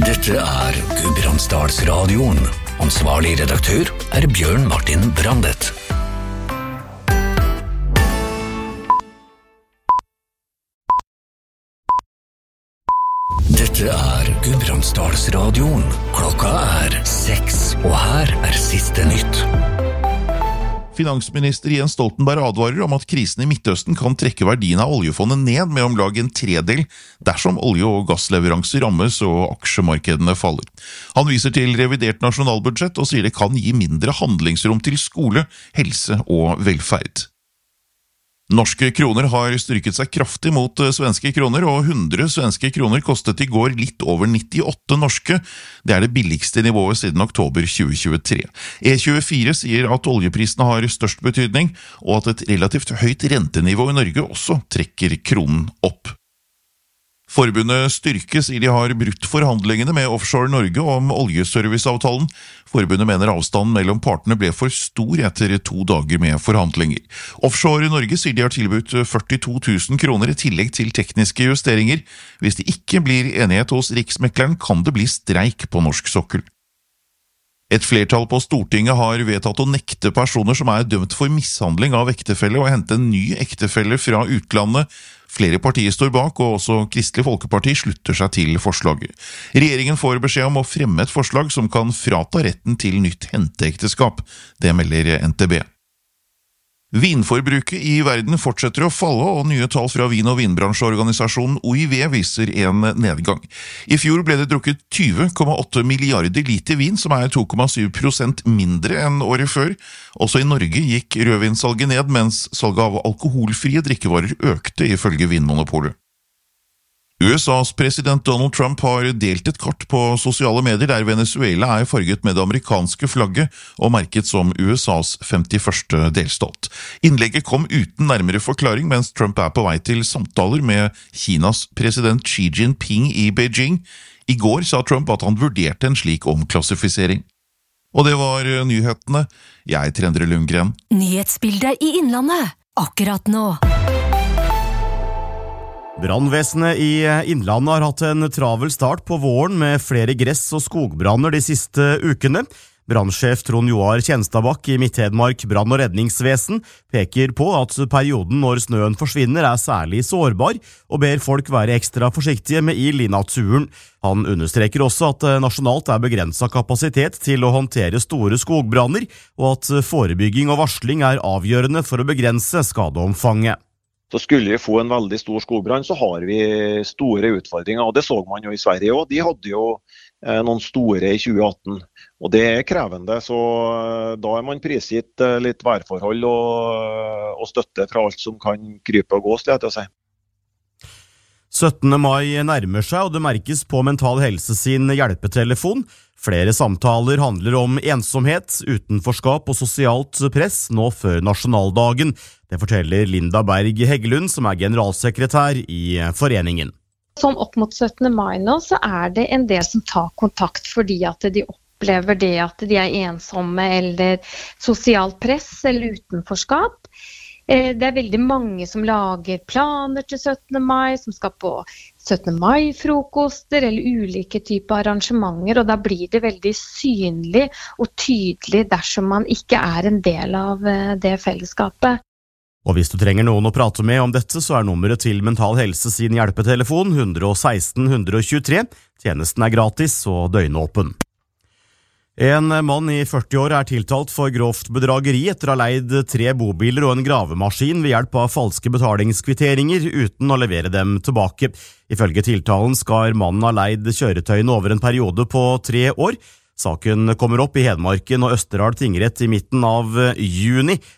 Dette Gudbrandsdalsradioen. Ansvarlig redaktør Bjørn Martin Brandet. Dette Gudbrandsdalsradioen. Klokka 6, og her siste nytt. Finansminister Jens Stoltenberg advarer om at krisen i Midtøsten kan trekke verdien av oljefondet ned med om lag en tredel dersom olje- og gassleveranser rammes og aksjemarkedene faller. Han viser til revidert nasjonalbudsjett og sier det kan gi mindre handlingsrom til skole, helse og velferd. Norske kroner har styrket seg kraftig mot svenske kroner, og 100 svenske kroner kostet I går litt over 98 norske. Det det billigste nivået siden oktober 2023. E24 sier at oljeprisene har størst betydning, og at et relativt høyt rentenivå I Norge også trekker kronen opp. Forbundet Styrke sier de har brutt forhandlingene med Offshore Norge om oljeserviceavtalen. Forbundet mener avstanden mellom partene ble for stor etter 2 dager med forhandlinger. Offshore Norge sier de har tilbudt 42 000 kroner I tillegg til tekniske justeringer. Hvis det ikke blir enighet hos Riksmekleren, kan det bli streik på norsk sokkel. Et flertall på Stortinget har vedtatt å nekte personer som dømt for mishandling av ektefelle å hente en ny ektefelle fra utlandet. Flere partier står bak, og også Kristelig Folkeparti slutter seg til forslaget. Regjeringen får beskjed om å fremme et forslag som kan frata retten til nytt henteekteskap. Det melder NTB. Vinforbruket I verden fortsetter å falle, og nye tall fra vin- og vinbransjeorganisasjonen OIV viser en nedgang. I fjor ble det drukket 20,8 milliarder liter vin, som 2,7% mindre enn året før. Også I Norge gikk rødvinsalget ned, mens salget av alkoholfrie drikkevarer økte ifølge Vinmonopolet. USAs president Donald Trump har delt et kart på sosiale medier der Venezuela farget med det amerikanske flagget og merket som USAs 51. delstat. Innlegget kom uten nærmere forklaring, mens Trump på vei til samtaler med Kinas president Xi Jinping I Beijing. I går sa Trump at han vurderte en slik omklassifisering. Og det var nyhetene. Jeg Endre Lundgren. Nyhetsbildet I Innlandet, akkurat nå. Brannvesenet I Innlandet har hatt en travel start på våren med flere gress- og skogbranner de siste ukene. Brannsjef Trond Joar Kjenstadbakk I Midt-Hedmark brann- og redningsvesen peker på at perioden når snøen forsvinner særlig sårbar, og ber folk være ekstra forsiktige med ild I naturen. Han understreker også at nasjonalt begrenset kapasitet til å håndtere store skogbranner, og at forebygging og varsling avgjørende for å begrense skadeomfanget. Så skulle vi få en veldig stor skogbrann, så har vi store utfordringer, og det så man jo I Sverige også. De hadde jo noen store I 2018, og det krevende, så da man prisgitt litt værforhold og støtte fra alt som kan krype og gå, skal jeg til å si. 17. mai nærmer seg, og det merkes på Mental Helse sin hjelpetelefon. Flere samtaler handler om ensomhet, utenforskap og sosialt press nå før nasjonaldagen. Det forteller Linda Berg Heggelund, som generalsekretær I foreningen. Sånn opp mot 17. mai nå, så det en del som tar kontakt fordi at de opplever det at de ensomme eller sosialt press eller utenforskap. Det veldig mange som lager planer til 17. mai, som skal på 17. mai-frokoster eller ulike typer arrangementer, og da blir det veldig synlig og tydelig dersom man ikke en del av det fellesskapet. Og hvis du trenger noen å prate med om dette, så nummeret til Mental Helse sin hjelpetelefon 116 123. Tjenesten gratis og døgnåpen. En mann I 40 år tiltalt for grovt bedrageri etter å ha leid 3 bobiler og en gravemaskin ved hjelp av falske betalingskvitteringer uten å levere dem tilbake. Ifølge tiltalen skal mannen ha leid kjøretøyene over en periode på 3 år. Saken kommer opp I Hedmarken og Østerdal tingrett I midten av juni.